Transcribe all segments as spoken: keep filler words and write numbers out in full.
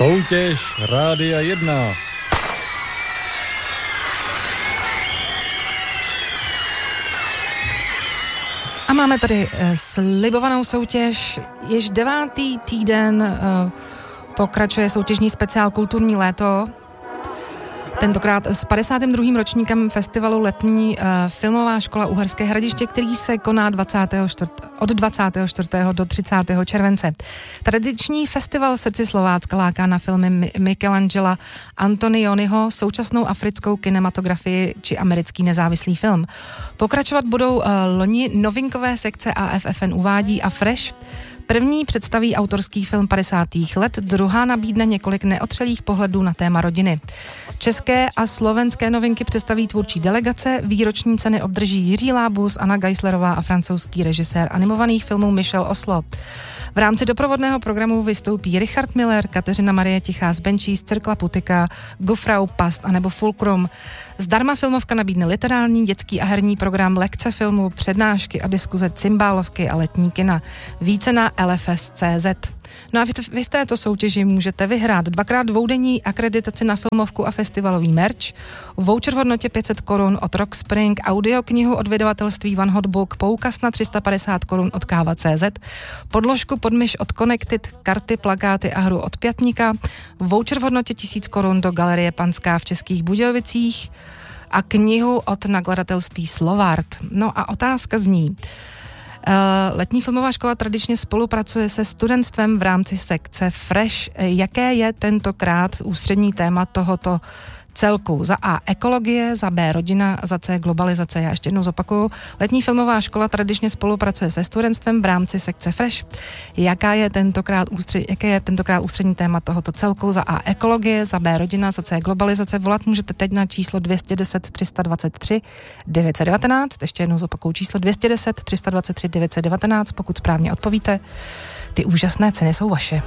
Soutěž Rádia jedna. A máme tady eh, slibovanou soutěž. Již devátý týden eh, pokračuje soutěžní speciál Kulturní léto. Tentokrát s padesátým druhým ročníkem festivalu Letní uh, filmová škola Uherské Hradiště, který se koná dvacátého čtvrtého od dvacátého čtvrtého do třicátého července. Tradiční festival Srdci Slovácka láká na filmy Michelangela Antonioniho, současnou africkou kinematografii či americký nezávislý film. Pokračovat budou uh, loni novinkové sekce A F F N uvádí a Fresh. První představí autorský film padesátých let, druhá nabídne několik neotřelých pohledů na téma rodiny. České a slovenské novinky představí tvůrčí delegace, výroční ceny obdrží Jiří Lábus, Anna Geislerová a francouzský režisér animovaných filmů Michel Oslo. V rámci doprovodného programu vystoupí Richard Miller, Kateřina Marie Tichá z Benčí, z Cirkla Putika, Gufrau Past anebo Fulcrum. Zdarma filmovka nabídne literární, dětský a herní program, lekce filmu, přednášky a diskuze, cymbálovky a letní kina. Více na L F S tečka cé zet. No a vy, vy v této soutěži můžete vyhrát dvakrát dvoudenní akreditaci na filmovku a festivalový merch, voucher v hodnotě pět set korun od Rock Spring, audioknihu od vydavatelství One Hot Book, poukaz na tři sta padesát korun od Káva tečka cé zet, podložku pod myš od Connected, karty, plakáty a hru od Pětníka, voucher v hodnotě tisíc korun do Galerie Panská v Českých Budějovicích a knihu od nakladatelství Slovart. No a otázka zní: Letní filmová škola tradičně spolupracuje se studentstvem v rámci sekce Fresh. Jaké je tentokrát ústřední téma tohoto celku? Za A ekologie, za B rodina, za C globalizace. Já ještě jednou zopakuju. Letní filmová škola tradičně spolupracuje se studentstvem v rámci sekce Fresh. Jaká je tentokrát ústřed, jaké je tentokrát ústřední téma tohoto celku? Za A ekologie, za B rodina, za C globalizace. Volat můžete teď na číslo dvě stě deset tři sta dvacet tři devět set devatenáct. Ještě jednou zopakuju číslo dvě stě deset tři sta dvacet tři devět set devatenáct. Pokud správně odpovíte, ty úžasné ceny jsou vaše.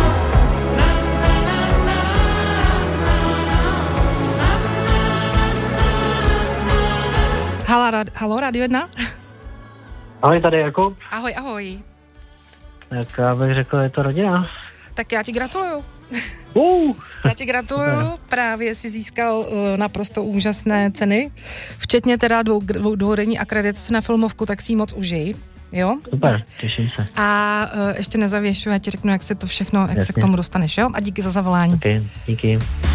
Halo, halo, Radio jedna? Ahoj, tady Jakub. Ahoj, ahoj. Tak já bych řekl, je to rodina. Tak já ti gratuluju. Uh, já ti gratuluju, super. Právě si získal uh, naprosto úžasné ceny, včetně teda dvou, dvou, dvoudenní akreditace na filmovku, tak si ji moc užij. Jo? Super, těším se. A uh, ještě nezavěšuji, já ti řeknu, jak se to všechno, jak Jasně. se k tomu dostaneš, jo? A díky za zavolání. Okay, díky.